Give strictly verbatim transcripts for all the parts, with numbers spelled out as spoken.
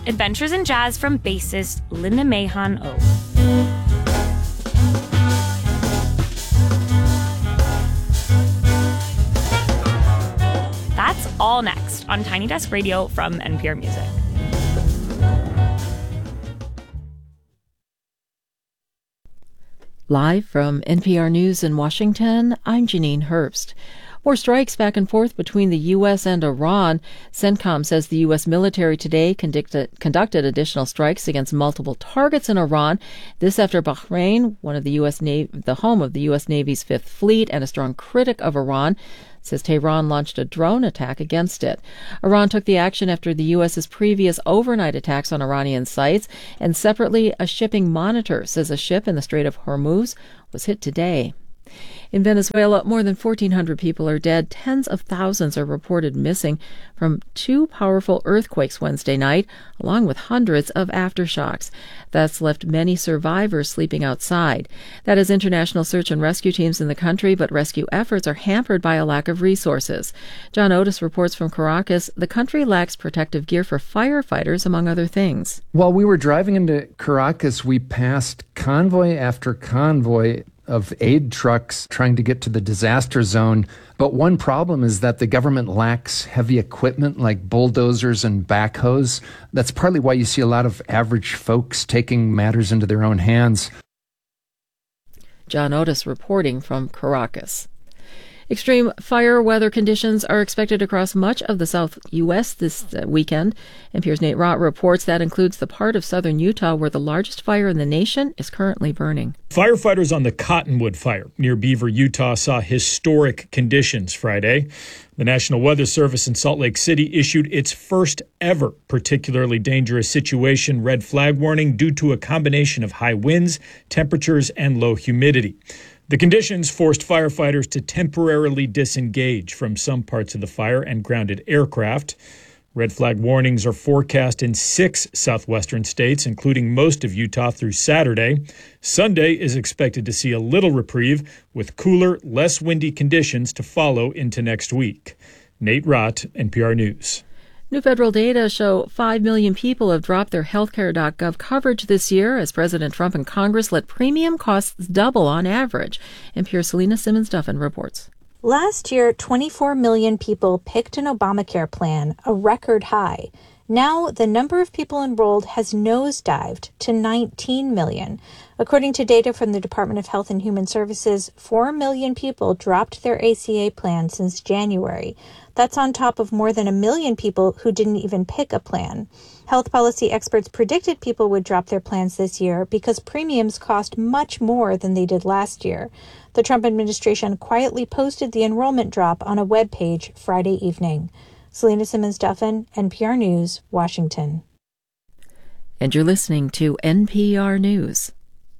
Adventures in Jazz from bassist Linda Mahon O. That's all next on Tiny Desk Radio from N P R Music. Live from N P R News in Washington, I'm Janine Herbst. More strikes back and forth between the U S and Iran. CENTCOM says the U S military today conducted, conducted additional strikes against multiple targets in Iran. This after Bahrain, one of the U S Navy, the home of the U S Navy's Fifth Fleet and a strong critic of Iran, says Tehran launched a drone attack against it. Iran took the action after the U S's previous overnight attacks on Iranian sites, and separately, a shipping monitor says a ship in the Strait of Hormuz was hit today. In Venezuela, more than fourteen hundred people are dead. Tens of thousands are reported missing from two powerful earthquakes Wednesday night, along with hundreds of aftershocks. That's left many survivors sleeping outside. That is international search and rescue teams in the country, but rescue efforts are hampered by a lack of resources. John Otis reports from Caracas, the country lacks protective gear for firefighters, among other things. While we were driving into Caracas, we passed convoy after convoy of aid trucks trying to get to the disaster zone. But one problem is that the government lacks heavy equipment like bulldozers and backhoes. That's partly why you see a lot of average folks taking matters into their own hands. John Otis reporting from Caracas. Extreme fire weather conditions are expected across much of the South U S this weekend. N P R's Nate Rott reports that includes the part of southern Utah where the largest fire in the nation is currently burning. Firefighters on the Cottonwood Fire near Beaver, Utah, saw historic conditions Friday. The National Weather Service in Salt Lake City issued its first ever particularly dangerous situation red flag warning due to a combination of high winds, temperatures, and low humidity. The conditions forced firefighters to temporarily disengage from some parts of the fire and grounded aircraft. Red flag warnings are forecast in six southwestern states, including most of Utah through Saturday. Sunday is expected to see a little reprieve, with cooler, less windy conditions to follow into next week. Nate Rott, N P R News. New federal data show five million people have dropped their healthcare dot gov coverage this year as President Trump and Congress let premium costs double on average. N P R's Selena Simmons-Duffin reports. Last year, twenty-four million people picked an Obamacare plan, a record high. Now, the number of people enrolled has nosedived to nineteen million. According to data from the Department of Health and Human Services, four million people dropped their A C A plan since January. That's on top of more than a million people who didn't even pick a plan. Health policy experts predicted people would drop their plans this year because premiums cost much more than they did last year. The Trump administration quietly posted the enrollment drop on a web page Friday evening. Selena Simmons-Duffin, N P R News, Washington. And you're listening to N P R News.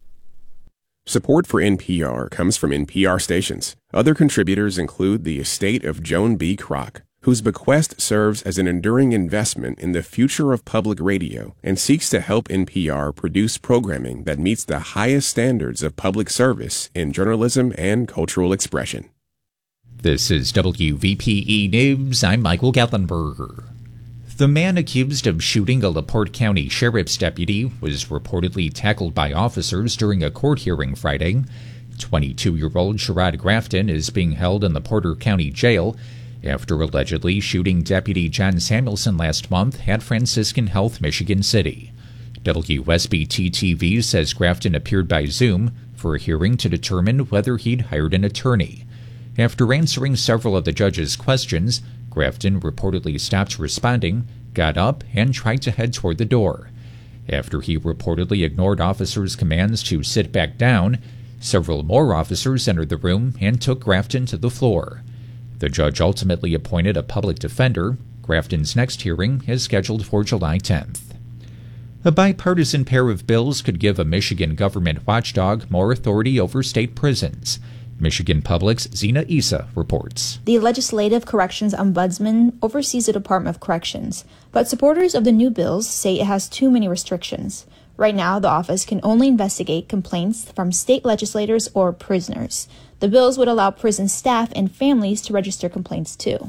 Support for N P R comes from N P R stations. Other contributors include the estate of Joan B. Kroc, whose bequest serves as an enduring investment in the future of public radio and seeks to help N P R produce programming that meets the highest standards of public service in journalism and cultural expression. This is W V P E News. I'm Michael Gellenberger. The man accused of shooting a LaPorte County Sheriff's deputy was reportedly tackled by officers during a court hearing Friday. twenty-two-year-old Sherrod Grafton is being held in the Porter County Jail after allegedly shooting Deputy John Samuelson last month at Franciscan Health, Michigan City. W S B T T V says Grafton appeared by Zoom for a hearing to determine whether he'd hired an attorney. After answering several of the judge's questions, Grafton reportedly stopped responding, got up, and tried to head toward the door. After he reportedly ignored officers' commands to sit back down, several more officers entered the room and took Grafton to the floor. The judge ultimately appointed a public defender. Grafton's next hearing is scheduled for July tenth. A bipartisan pair of bills could give a Michigan government watchdog more authority over state prisons. Michigan Public's Zena Issa reports. The Legislative Corrections Ombudsman oversees the Department of Corrections, but supporters of the new bills say it has too many restrictions. Right now, the office can only investigate complaints from state legislators or prisoners. The bills would allow prison staff and families to register complaints too.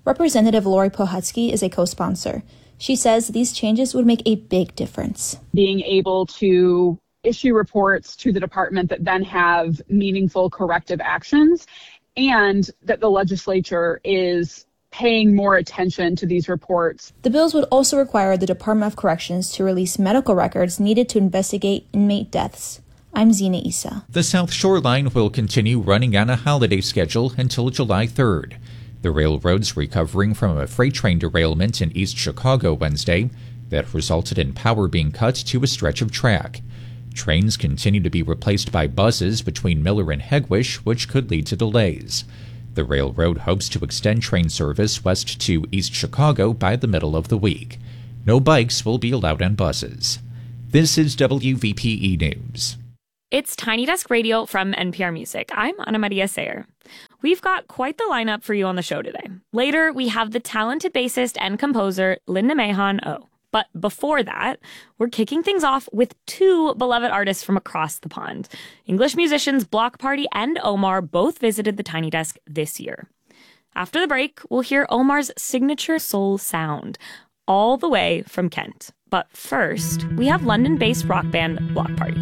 Representative Lori Pohutsky is a co-sponsor. She says these changes would make a big difference. Being able to issue reports to the department that then have meaningful corrective actions, and that the legislature is paying more attention to these reports. The bills would also require the Department of Corrections to release medical records needed to investigate inmate deaths. I'm Zina Isa. The South Shore Line will continue running on a holiday schedule until July third. The railroad's recovering from a freight train derailment in East Chicago Wednesday that resulted in power being cut to a stretch of track. Trains continue to be replaced by buses between Miller and Hegewisch, which could lead to delays. The railroad hopes to extend train service west to East Chicago by the middle of the week. No bikes will be allowed on buses. This is W V P E News. It's Tiny Desk Radio from N P R Music. I'm Ana Maria Sayer. We've got quite the lineup for you on the show today. Later, we have the talented bassist and composer Linda Mahon O. But before that, we're kicking things off with two beloved artists from across the pond. English musicians Bloc Party and Omar both visited the Tiny Desk this year. After the break, we'll hear Omar's signature soul sound, all the way from Kent. But first, we have London-based rock band Bloc Party.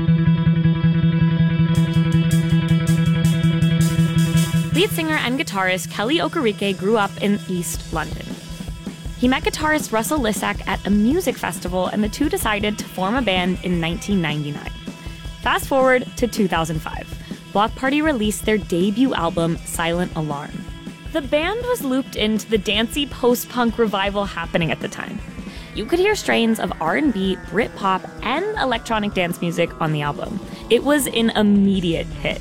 Lead singer and guitarist Kelly Okereke grew up in East London. He met guitarist Russell Lissack at a music festival, and the two decided to form a band in nineteen ninety-nine. Fast forward to two thousand five. Bloc Party released their debut album, Silent Alarm. The band was looped into the dancey post-punk revival happening at the time. You could hear strains of R and B, Britpop, and electronic dance music on the album. It was an immediate hit.